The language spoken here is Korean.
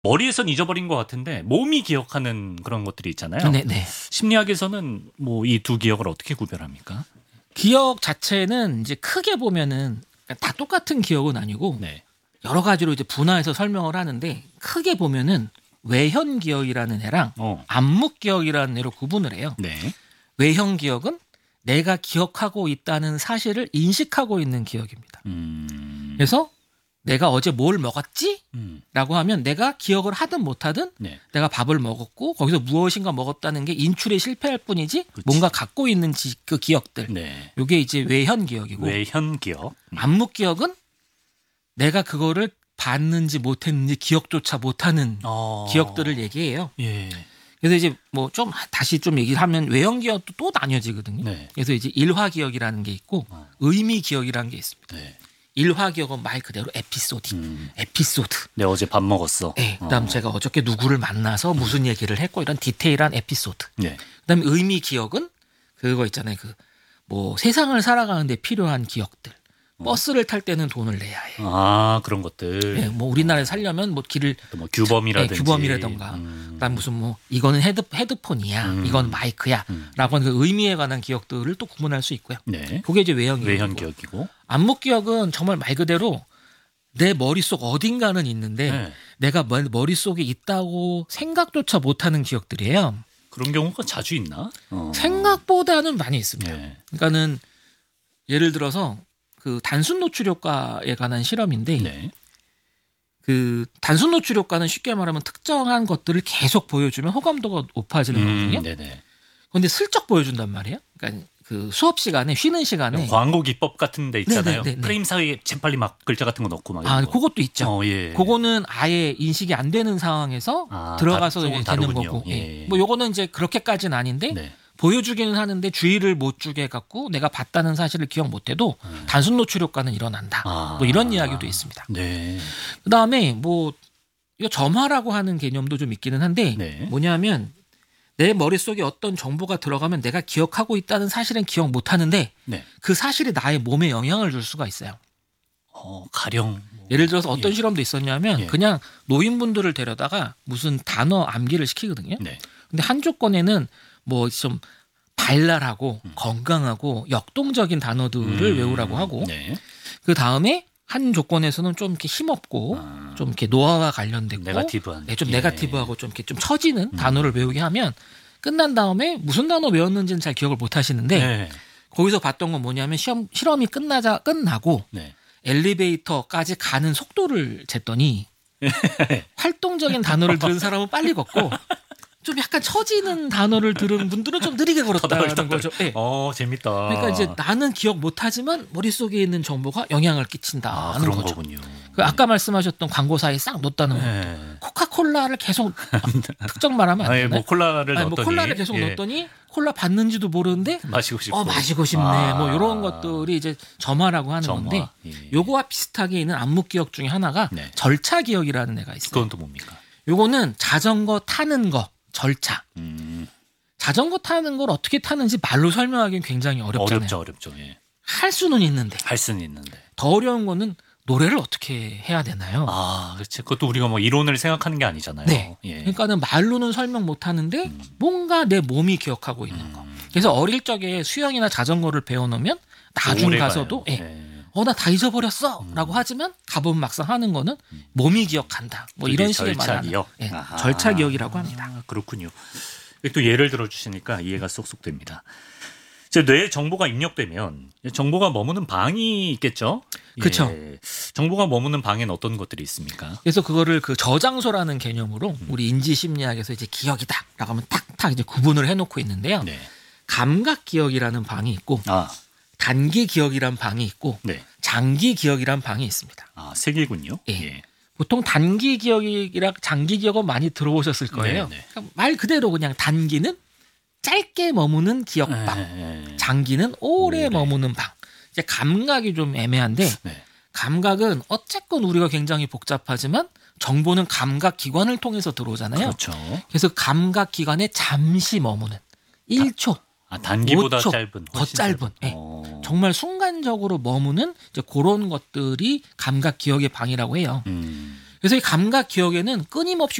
머리에선 잊어버린 것 같은데 몸이 기억하는 그런 것들이 있잖아요. 네네. 심리학에서는 뭐 이 두 기억을 어떻게 구별합니까? 기억 자체는 이제 크게 보면은 다 똑같은 기억은 아니고 네. 여러 가지로 이제 분화해서 설명을 하는데 크게 보면은 외현 기억이라는 애랑 암묵 기억이라는 애로 구분을 해요. 네. 외현 기억은 내가 기억하고 있다는 사실을 인식하고 있는 기억입니다. 그래서 내가 어제 뭘 먹었지? 라고 하면 내가 기억을 하든 못하든 네. 내가 밥을 먹었고 거기서 무엇인가 먹었다는 게 인출에 실패할 뿐이지 그치. 뭔가 갖고 있는 그 기억들. 네. 이게 이제 외현 기억이고 외현 기억. 암묵 기억은 내가 그거를 봤는지 못했는지 기억조차 못하는 기억들을 얘기해요. 예. 그래서 이제 뭐 좀 다시 좀 얘기를 하면 외형 기억도 또 나뉘어지거든요. 네. 그래서 이제 일화 기억이라는 게 있고 의미 기억이라는 게 있습니다. 네. 일화 기억은 말 그대로 에피소드. 내 어제 밥 먹었어. 네. 그다음 제가 어저께 누구를 만나서 무슨 얘기를 했고 이런 디테일한 에피소드. 네. 그다음에 의미 기억은 그거 있잖아요. 그 뭐 세상을 살아가는데 필요한 기억들. 버스를 탈 때는 돈을 내야 해. 아, 그런 것들. 네, 뭐 우리나라에 살려면 뭐 길을 뭐 규범이라든지. 네, 규범이라던가. 그다음 무슨 뭐 이거는 헤드폰이야, 이건 마이크야라고 하는 그 의미에 관한 기억들을 또 구분할 수 있고요. 네. 그게 이제 외형 기억이고. 암묵 기억은 정말 말 그대로 내 머릿속 어딘가는 있는데 네. 내가 머릿속에 있다고 생각조차 못하는 기억들이에요. 그런 경우가 자주 있나? 생각보다는 많이 있습니다. 네. 그러니까는 예를 들어서 그 단순 노출 효과에 관한 실험인데 네. 그 단순 노출 효과는 쉽게 말하면 특정한 것들을 계속 보여주면 호감도가 높아지는 거거든요. 네네. 그런데 슬쩍 보여준단 말이에요. 그러니까 그 수업 시간에 쉬는 시간에 광고 기법 같은 데 있잖아요. 네네네네. 프레임 사이에 재빨리 막 글자 같은 거 넣고 막. 아, 그것도 있죠. 예. 그거는 아예 인식이 안 되는 상황에서 들어가서 이제 되는 다르군요. 거고. 예. 뭐 요거는 이제 그렇게까지는 아닌데 네. 보여주기는 하는데 주의를 못 주게 해갖고 내가 봤다는 사실을 기억 못해도 단순 노출 효과는 일어난다. 뭐 이런 이야기도 있습니다. 네. 그다음에 뭐 이거 점화라고 하는 개념도 좀 있기는 한데 네. 뭐냐면 내 머릿속에 어떤 정보가 들어가면 내가 기억하고 있다는 사실은 기억 못하는데 네. 그 사실이 나의 몸에 영향을 줄 수가 있어요. 가령 예를 들어서 어떤 실험도 있었냐면 그냥 노인분들을 데려다가 무슨 단어 암기를 시키거든요. 네. 근데 한 조건에는 뭐 좀 발랄하고 건강하고 역동적인 단어들을 외우라고 하고 네. 그 다음에 한 조건에서는 좀 이렇게 힘없고 좀 이렇게 노화와 관련됐고 네거티브한. 네, 좀 네거티브하고 좀 이렇게 좀 처지는 단어를 외우게 하면 끝난 다음에 무슨 단어 외웠는지는 잘 기억을 못 하시는데 네. 거기서 봤던 건 뭐냐면 실험이 끝나고 네. 엘리베이터까지 가는 속도를 쟀더니 활동적인 단어를 들은 사람은 빨리 걷고 좀 약간 처지는 단어를 들은 분들은 좀 느리게 걸었다는 거죠. 네. 재밌다. 그러니까 이제 나는 기억 못하지만 머릿속에 있는 정보가 영향을 끼친다는 그런 거죠. 거군요. 그 아까 말씀하셨던 광고사에 싹 넣었다는 네. 거. 코카콜라를 계속 특정 말하면 안 되나요? 뭐 콜라를 아니, 넣었더니. 뭐 콜라를 계속 넣었더니 콜라 받는지도 모르는데 마시고 싶고. 마시고 싶네. 뭐 이런 것들이 이제 점화라고 하는 건데 요거와 비슷하게 있는 암묵 기억 중에 하나가 절차 기억이라는 애가 있어요. 그건 또 뭡니까? 요거는 자전거 타는 거 절차. 자전거 타는 걸 어떻게 타는지 말로 설명하기는 굉장히 어렵잖아요. 어렵죠. 예. 할 수는 있는데. 할 수는 있는데. 더 어려운 거는 노래를 어떻게 해야 되나요? 그렇지. 그것도 우리가 뭐 이론을 생각하는 게 아니잖아요. 네. 예. 그러니까는 말로는 설명 못 하는데 뭔가 내 몸이 기억하고 있는 거. 그래서 어릴 적에 수영이나 자전거를 배워놓으면 나중 가서도 나 다 잊어버렸어 라고 하지만 가보면 막상 하는 거는 몸이 기억한다. 뭐 이런 식의 말하는 기억. 절차 기억이라고 합니다. 그렇군요. 또 예를 들어 주시니까 이해가 쏙쏙 됩니다. 뇌에 정보가 입력되면 정보가 머무는 방이 있겠죠? 그렇죠. 정보가 머무는 방에는 어떤 것들이 있습니까? 그래서 그거를 그 저장소라는 개념으로 우리 인지 심리학에서 이제 기억이다라고 하면 탁탁 이제 구분을 해놓고 있는데요. 네. 감각 기억이라는 방이 있고 단기 기억이란 방이 있고 장기 기억이란 방이 있습니다. 세 개군요. 예. 보통 단기 기억이랑 장기 기억은 많이 들어보셨을 거예요. 그러니까 말 그대로 그냥 단기는 짧게 머무는 기억방, 장기는 오래 머무는 방. 이제 감각이 좀 애매한데 감각은 어쨌건 우리가 굉장히 복잡하지만 정보는 감각 기관을 통해서 들어오잖아요. 그렇죠. 그래서 감각 기관에 잠시 머무는 1초. 단기보다 5초, 짧은. 더 짧은. 정말 순간적으로 머무는 이제 그런 것들이 감각 기억의 방이라고 해요. 그래서 이 감각 기억에는 끊임없이